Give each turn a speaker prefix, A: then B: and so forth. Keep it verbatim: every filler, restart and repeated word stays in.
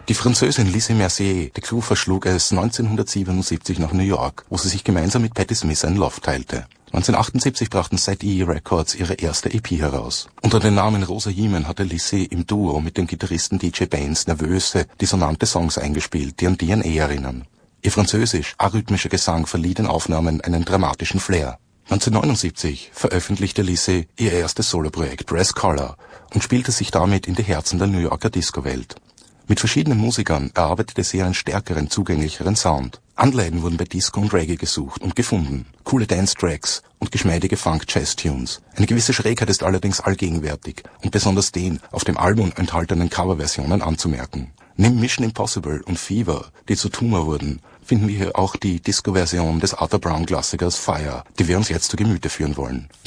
A: Die Französin Lise Mercier de Clou verschlug es neunzehnhundertsiebenundsiebzig nach New York, wo sie sich gemeinsam mit Patti Smith ein Loft teilte. neunzehnhundertachtundsiebzig brachten Z E Records ihre erste E P heraus. Unter dem Namen Rosa Jemen hatte Lise im Duo mit dem Gitarristen D J Baines nervöse, dissonante Songs eingespielt, die an D N A erinnern. Ihr französisch arrhythmischer Gesang verlieh den Aufnahmen einen dramatischen Flair. neunzehnhundertneunundsiebzig veröffentlichte Lise ihr erstes Soloprojekt Brass Color und spielte sich damit in die Herzen der New Yorker Disco-Welt. Mit verschiedenen Musikern erarbeitete sie einen stärkeren, zugänglicheren Sound. Anleihen wurden bei Disco und Reggae gesucht und gefunden. Coole Dance-Tracks und geschmeidige Funk-Jazz-Tunes. Eine gewisse Schrägheit ist allerdings allgegenwärtig und besonders den auf dem Album enthaltenen Coverversionen anzumerken. Neben Mission Impossible und Fever, die zu Tumor wurden, finden wir hier auch die Disco-Version des Arthur Brown-Klassikers Fire, die wir uns jetzt zu Gemüte führen wollen.